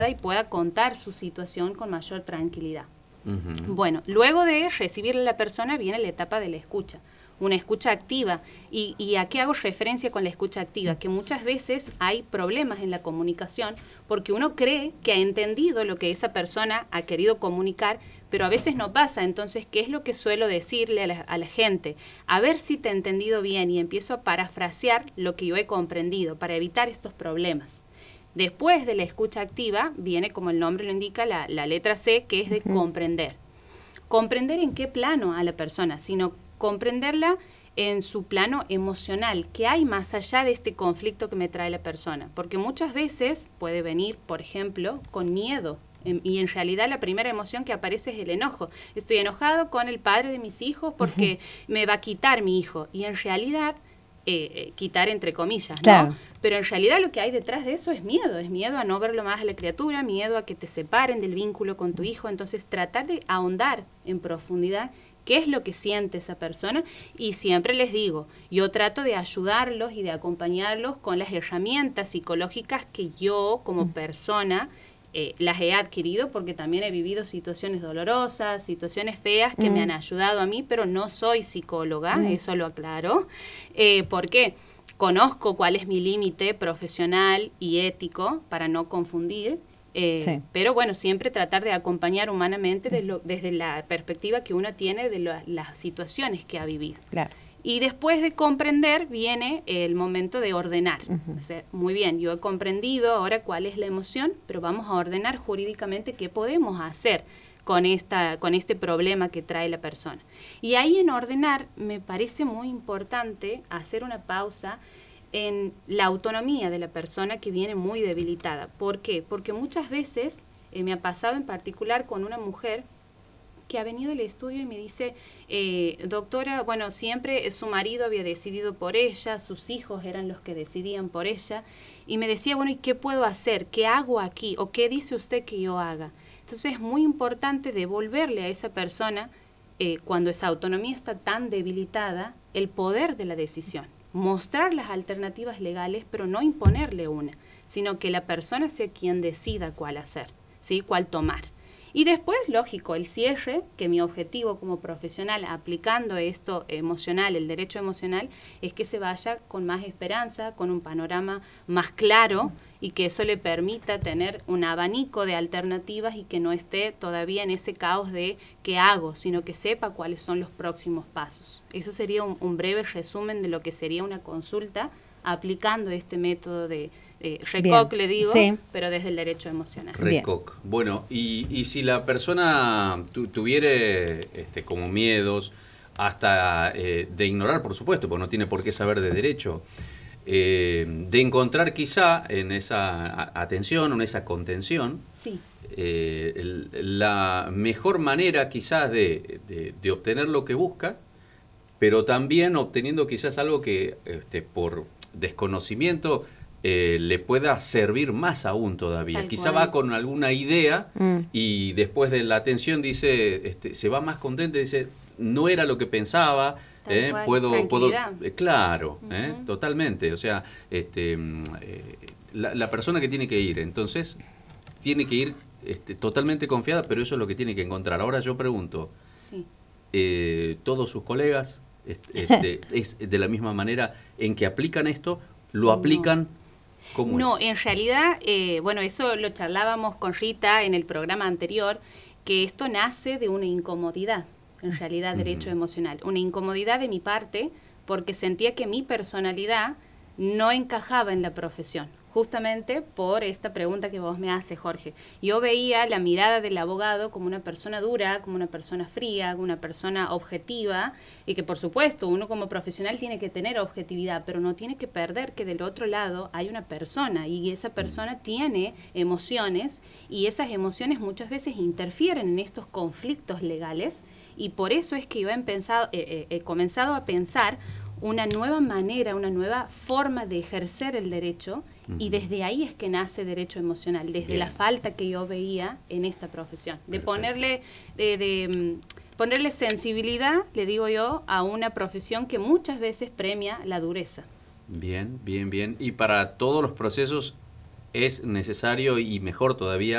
y pueda contar su situación con mayor tranquilidad. Uh-huh. Bueno, luego de recibir a la persona viene la etapa de la escucha, una escucha activa. ¿Y a qué hago referencia con la escucha activa? Que muchas veces hay problemas en la comunicación porque uno cree que ha entendido lo que esa persona ha querido comunicar, pero a veces no pasa. Entonces, ¿qué es lo que suelo decirle a la gente? A ver si te he entendido bien, y empiezo a parafrasear lo que yo he comprendido para evitar estos problemas. Después de la escucha activa viene, como el nombre lo indica, la letra C, que es de comprender. Comprender en qué plano a la persona, sino comprenderla en su plano emocional, que hay más allá de este conflicto que me trae la persona. Porque muchas veces puede venir, por ejemplo, con miedo, y en realidad la primera emoción que aparece es el enojo. Estoy enojado con el padre de mis hijos porque me va a quitar mi hijo. Y en realidad, quitar entre comillas, ¿no? Claro. Pero en realidad lo que hay detrás de eso es miedo a no verlo más a la criatura, miedo a que te separen del vínculo con tu hijo. Entonces, tratar de ahondar en profundidad qué es lo que siente esa persona, y siempre les digo, yo trato de ayudarlos y de acompañarlos con las herramientas psicológicas que yo como persona las he adquirido, porque también he vivido situaciones dolorosas, situaciones feas que me han ayudado a mí, pero no soy psicóloga, eso lo aclaro. ¿Por qué? Conozco cuál es mi límite profesional y ético para no confundir, pero bueno, siempre tratar de acompañar humanamente desde la perspectiva que uno tiene de las situaciones que ha vivido. Claro. Y después de comprender viene el momento de ordenar. O sea, muy bien, yo he comprendido ahora cuál es la emoción, pero vamos a ordenar jurídicamente qué podemos hacer con este problema que trae la persona. Y ahí en ordenar me parece muy importante hacer una pausa en la autonomía de la persona que viene muy debilitada. ¿Por qué? Porque muchas veces me ha pasado en particular con una mujer que ha venido al estudio y me dice, doctora, bueno, siempre su marido había decidido por ella, sus hijos eran los que decidían por ella, y me decía, bueno, ¿y qué puedo hacer? ¿Qué hago aquí? ¿O qué dice usted que yo haga? Entonces es muy importante devolverle a esa persona, cuando esa autonomía está tan debilitada, el poder de la decisión. Mostrar las alternativas legales, pero no imponerle una, sino que la persona sea quien decida cuál hacer, ¿sí? Cuál tomar. Y después, lógico, el cierre, que mi objetivo como profesional aplicando esto emocional, el derecho emocional, es que se vaya con más esperanza, con un panorama más claro, y que eso le permita tener un abanico de alternativas y que no esté todavía en ese caos de qué hago, sino que sepa cuáles son los próximos pasos. Eso sería un breve resumen de lo que sería una consulta aplicando este método de RECOC, le digo, sí, pero desde el derecho emocional. RECOC. Bueno, y si la persona tuviera como miedos, hasta de ignorar, por supuesto, porque no tiene por qué saber de derecho, de encontrar quizá en esa atención o en esa contención, sí, la mejor manera quizás de obtener lo que busca, pero también obteniendo quizás algo que por desconocimiento le pueda servir más aún todavía. Quizá va con alguna idea y después de la atención dice, se va más contenta y dice, no era lo que pensaba, puedo claro, totalmente. O sea, la persona que tiene que ir, entonces, tiene que ir totalmente confiada, pero eso es lo que tiene que encontrar. Ahora yo pregunto, sí, ¿todos sus colegas es de la misma manera en que aplican esto? ¿Lo aplican? ¿Cómo no, es? En realidad, bueno, eso lo charlábamos con Rita en el programa anterior, que esto nace de una incomodidad, en realidad, derecho emocional. Una incomodidad de mi parte, porque sentía que mi personalidad no encajaba en la profesión, justamente por esta pregunta que vos me haces, Jorge. Yo veía la mirada del abogado como una persona dura, como una persona fría, como una persona objetiva, y que por supuesto uno como profesional tiene que tener objetividad, pero no tiene que perder que del otro lado hay una persona, y esa persona tiene emociones, y esas emociones muchas veces interfieren en estos conflictos legales, y por eso es que yo he comenzado a pensar una nueva manera, una nueva forma de ejercer el derecho, y desde ahí es que nace derecho emocional, desde la falta que yo veía en esta profesión, de ponerle ponerle sensibilidad, le digo yo, a una profesión que muchas veces premia la dureza. Bien, bien, bien. Y para todos los procesos es necesario y mejor todavía